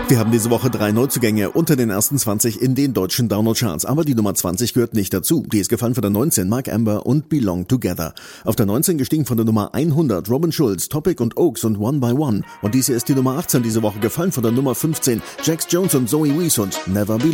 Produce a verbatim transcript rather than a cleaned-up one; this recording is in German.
Wir haben diese Woche drei Neuzugänge unter den ersten zwanzig in den deutschen Download-Charts. Aber die Nummer zwanzig gehört nicht dazu. Die ist gefallen von der neunzehn, Mark Amber und Belong Together. Auf der neunzehn gestiegen von der Nummer hundert, Robin Schulz, Topic und Oaks und One by One. Und dies hier ist die Nummer achtzehn diese Woche, gefallen von der Nummer fünfzehn, Jax Jones und Zoe Wees und Never Be